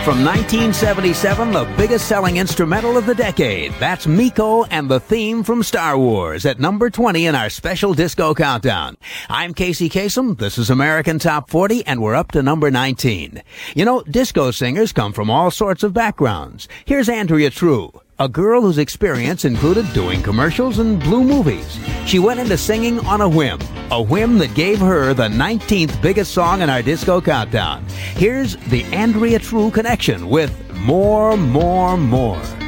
From 1977, the biggest selling instrumental of the decade. That's Miko and the theme from Star Wars at number 20 in our special disco countdown. I'm Casey Kasem. This is American Top 40, and we're up to number 19. You know, disco singers come from all sorts of backgrounds. Here's Andrea True, a girl whose experience included doing commercials and blue movies. She went into singing on a whim that gave her the 19th biggest song in our disco countdown. Here's the Andrea True connection with More, More, More.